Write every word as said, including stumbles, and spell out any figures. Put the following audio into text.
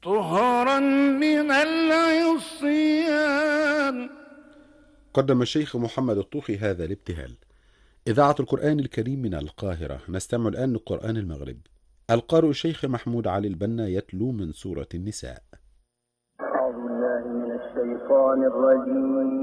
طهرا من العصيان. قدم الشيخ محمد الطوخي هذا الابتهال. إذاعة القرآن الكريم من القاهرة، نستمع الآن لقرآن المغرب. القارئ الشيخ محمود علي البنا يتلو من سورة النساء. أعوذ بالله من الشيطان الرجيم.